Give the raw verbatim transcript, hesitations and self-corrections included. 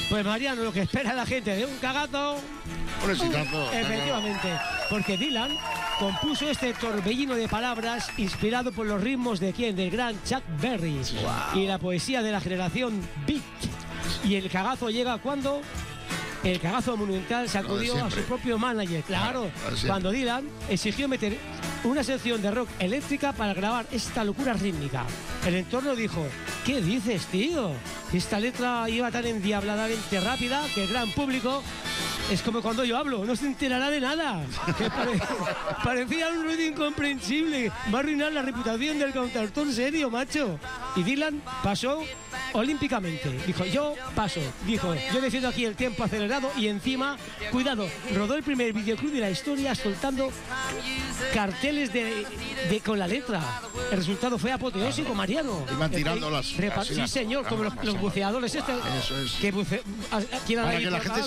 Pues Mariano, lo que espera la gente de un cagazo. Un exitazo. Efectivamente, porque Dylan compuso este torbellino de palabras inspirado por los ritmos de quién, del gran Chuck Berry. Wow. Y la poesía de la generación Beat. Y el cagazo llega cuando el cagazo monumental sacudió a su propio manager. Claro, claro, cuando Dylan exigió meter una sección de rock eléctrica para grabar esta locura rítmica. El entorno dijo: ¿qué dices, tío? Esta letra iba tan endiabladamente rápida que el gran público, es como cuando yo hablo, no se enterará de nada. Que pare... parecía un ruido incomprensible. Va a arruinar la reputación del cantautor serio, macho. Y Dylan pasó olímpicamente. Dijo, yo paso. Dijo, yo defiendo aquí el tiempo acelerado y encima, cuidado, rodó el primer videoclip de la historia soltando carteles de, de con la letra. El resultado fue apoteósico, Mariano. Iban tirando las... Repa sí, señor, como los, los buceadores. Este, eso es. Que buce... Para que la gente